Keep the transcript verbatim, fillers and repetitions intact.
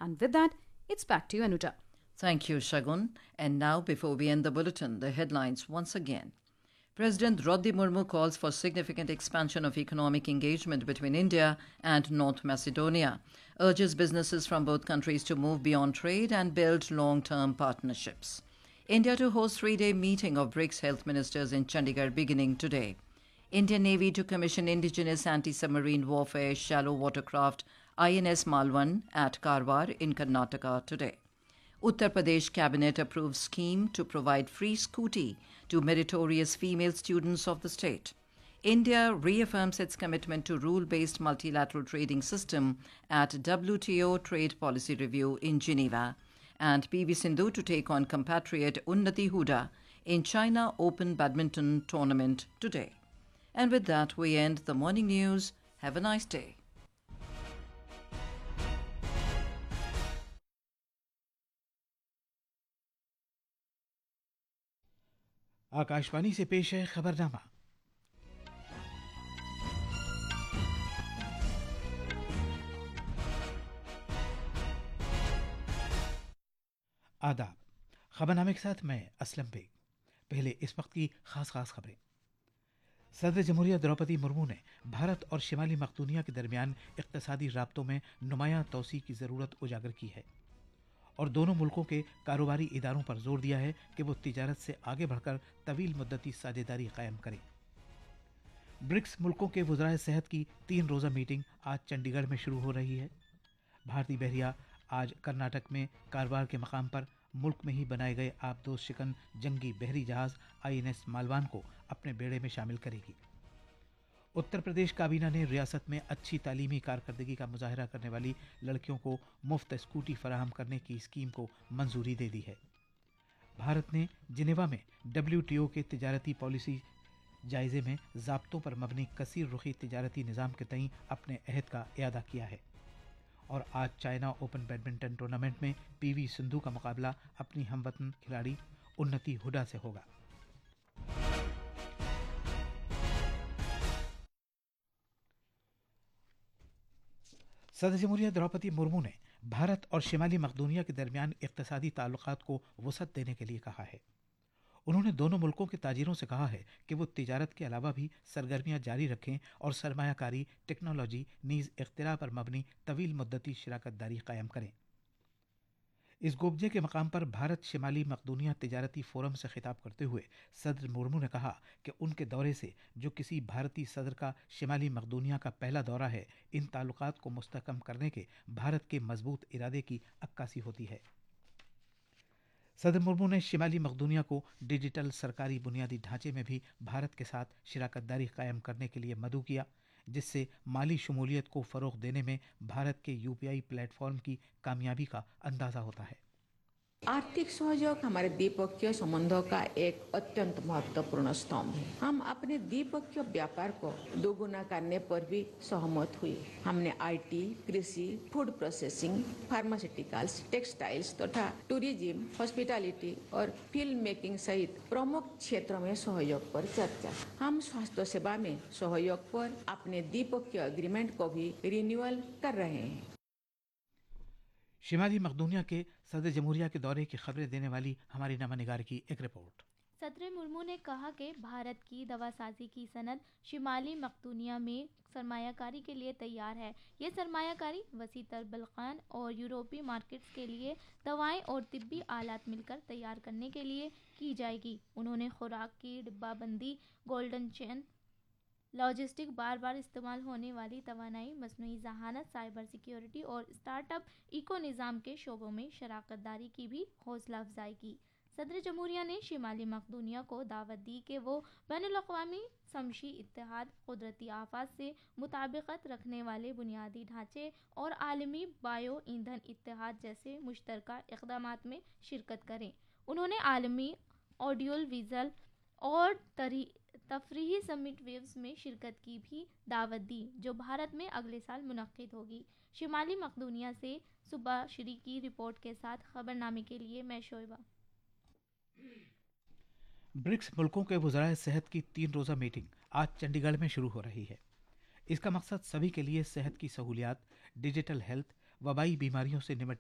And with that, it's back to you, Anuja. Thank you, Shagun. And now, before we end the bulletin, the headlines once again. President Draupadi Murmu calls for significant expansion of economic engagement between India and North Macedonia, urges businesses from both countries to move beyond trade and build long-term partnerships. India to host three-day meeting of BRICS health ministers in Chandigarh beginning today. Indian Navy to commission indigenous anti-submarine warfare shallow watercraft I N S Malwan at Karwar in Karnataka today. Uttar Pradesh Cabinet approves scheme to provide free scooty to meritorious female students of the state. India reaffirms its commitment to rule-based multilateral trading system at W T O Trade Policy Review in Geneva. And P V Sindhu to take on compatriot Unnati Huda in China Open Badminton Tournament today. And with that, we end the morning news. Have a nice day. Akashvani से पेश है खबरनामा। आदाब। खबरनामे के साथ मैं Aslam bag. पहले इस वक्त की खास खास खबरें। सदर जमहूरिया द्रौपदी मुर्मू ने भारत और शिमाली मकदूनिया के दरमियान इक्तसादी राब्तों में नुमायां तोसी की ज़रूरत उजागर की है और दोनों मुल्कों के कारोबारी इदारों पर जोर दिया है कि वो तिजारत से आगे बढ़कर तवील मुद्दती साझेदारी कायम करें। ब्रिक्स मुल्कों के वज़राए सेहत की तीन रोज़ा मीटिंग आज चंडीगढ़ में शुरू हो रही है। भारतीय बहरिया आज कर्नाटक में कारवार के मकाम पर मुल्क में ही बनाए गए आबदोज शिकन जंगी बहरी जहाज आई एन एस मालवान को अपने बेड़े में शामिल करेगी। उत्तर प्रदेश काबीना ने रियासत में अच्छी तालीमी कारकर्दगी का मुजाहरा करने वाली लड़कियों को मुफ्त स्कूटी फराहम करने की स्कीम को मंजूरी दे दी है। भारत ने जिनेवा में डब्ल्यू टी ओ के तिजारती पॉलिसी जायजे में ज़ाब्तों पर मबनी कसीर रुखी तिजारती निज़ाम के तईं अपने अहद का इयादा किया है। और आज चाइना ओपन बैडमिंटन टूर्नामेंट में पी वी सिंधु का मुकाबला अपनी हमवतन खिलाड़ी उन्नति हुडा से होगा। सदर जमहूरिया द्रौपदी मुर्मू ने भारत और शिमाली मकदूनिया के दरमियान इक्तसादी ताल्लुकात को वसअत देने के लिए कहा है। उन्होंने दोनों मुल्कों के ताजिरों से कहा है कि वो तिजारत के अलावा भी सरगर्मियां जारी रखें और सरमायाकारी, टेक्नोलॉजी नीज़ इख्तिरा पर मबनी तवील मुद्दती शराकत दारी कायम करें। इस गोबजे के मकाम पर भारत शिमाली मकदूनिया तिजारती फोरम से खिताब करते हुए सदर मुर्मू ने कहा कि उनके दौरे से, जो किसी भारतीय सदर का शिमाली मकदूनिया का पहला दौरा है, इन ताल्लुकात को मुस्तहकम करने के भारत के मजबूत इरादे की अक्कासी होती है। सदर मुर्मू ने शिमाली मकदूनिया को डिजिटल सरकारी बुनियादी ढांचे में भी भारत के साथ शराकत दारी कायम करने के लिए मदऊ किया, जिससे माली शमूलियत को फ़रोग़ देने में भारत के यू पी आई प्लेटफॉर्म की कामयाबी का अंदाज़ा होता है। आर्थिक सहयोग हमारे द्विपक्षीय संबंधों का एक अत्यंत महत्वपूर्ण स्तंभ है। हम अपने द्विपक्षीय व्यापार को दोगुना करने पर भी सहमत हुए। हमने आई टी, कृषि, फूड प्रोसेसिंग, फार्मास्यूटिकल्स, टेक्सटाइल्स तथा टूरिज्म, हॉस्पिटैलिटी और फिल्म मेकिंग सहित प्रमुख क्षेत्रों में सहयोग पर चर्चा। हम स्वास्थ्य सेवा में सहयोग पर अपने द्विपक्षीय एग्रीमेंट को भी रिन्यूअल कर रहे हैं। शिमाली मकदूनिया के सदर जमहूरिया के दौरे की खबरें देने वाली हमारी नमनिगार की एक रिपोर्ट। सदर मुर्मू ने कहा कि भारत की दवासाजी की सनद शिमाली मकदूनिया में सरमायाकारी के लिए तैयार है। ये सरमायाकारी वसी तर बल्कान और यूरोपीय मार्केट्स के लिए दवाएं और तिब्बी आलात मिलकर तैयार करने के लिए की जाएगी। उन्होंने खुराक की डिब्बाबंदी, गोल्डन चेन, लॉजिस्टिक, बार बार इस्तेमाल होने वाली तवानाई, मसनूई जहानत, साइबर सिक्योरिटी और स्टार्टअप इको निज़ाम के शोबों में शराकत दारी की भी हौसला अफजाई की। सदर जमहूरिया ने शिमाली मकदूनिया को दावत दी कि वो बैनुल-अक़वामी समशी इत्तेहाद, कुदरती आफात से मुताबिकत रखने वाले बुनियादी ढांचे और आलमी बायो ईंधन इत्तेहाद जैसे मुश्तरका इक़दामात में शिरकत करें। उन्होंने आलमी ऑडियो विज़ुअल और तफरीही समिट वेव्स में शिरकत की भी दावत दी, जो भारत में अगले साल मुनक्किद होगी। शिमाली मकदूनिया से सुबह श्री की रिपोर्ट के साथ खबरनामे के लिए मैं शोएबा। ब्रिक्स मुल्कों के वज़राए सेहत की तीन रोज़ा मीटिंग आज चंडीगढ़ में शुरू हो रही है। इसका मकसद सभी के लिए सेहत की सहूलियात, डिजिटल हेल्थ, वबाई बीमारियों से निमट